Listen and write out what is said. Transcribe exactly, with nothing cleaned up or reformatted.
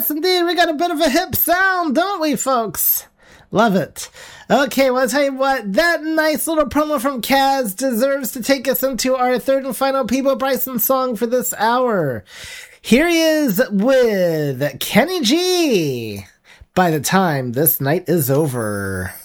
Yes, indeed. We got a bit of a hip sound, don't we, folks? Love it. Okay, well, I'll tell you what. That nice little promo from Kaz deserves to take us into our third and final Peabo Bryson song for this hour. Here he is with Kenny G. By the time this night is over.